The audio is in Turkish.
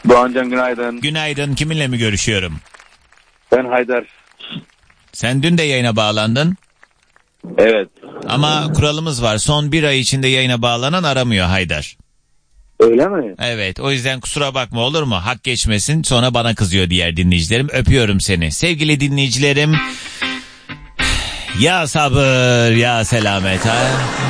Doğancan günaydın. Günaydın. Kiminle mi görüşüyorum? Ben Haydar. Sen dün de yayına bağlandın. Evet. Ama kuralımız var. Son bir ay içinde yayına bağlanan aramıyor Haydar. Öyle mi? Evet, o yüzden kusura bakma, olur mu? Hak geçmesin, sonra bana kızıyor diğer dinleyicilerim. Öpüyorum seni. Sevgili dinleyicilerim. Ya sabır ya selamet ha.